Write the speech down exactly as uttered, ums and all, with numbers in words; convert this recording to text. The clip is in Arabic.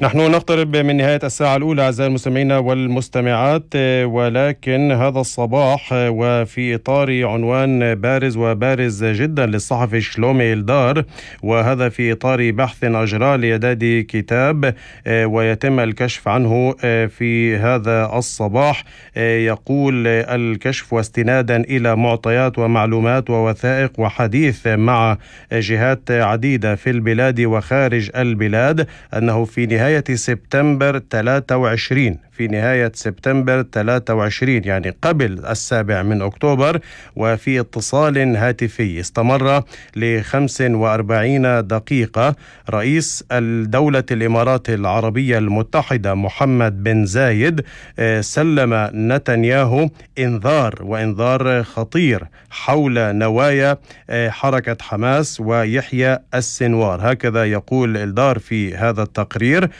نحن نقترب من نهاية الساعة الأولى أعزائي المستمعين والمستمعات، ولكن هذا الصباح وفي إطار عنوان بارز وبارز جدا للصحفي شلومي إلدار، وهذا في إطار بحث أجرى لإعداد كتاب ويتم الكشف عنه في هذا الصباح. يقول الكشف واستنادا إلى معطيات ومعلومات ووثائق وحديث مع جهات عديدة في البلاد وخارج البلاد أنه في نهاية سبتمبر ثلاثة وعشرين في نهاية سبتمبر ثلاثة وعشرين يعني قبل السابع من أكتوبر، وفي اتصال هاتفي استمر لخمس وأربعين دقيقة رئيس الدولة الإمارات العربية المتحدة محمد بن زايد سلم نتنياهو إنذار وإنذار خطير حول نوايا حركة حماس ويحيى السنوار. هكذا يقول إلدار في هذا التقرير.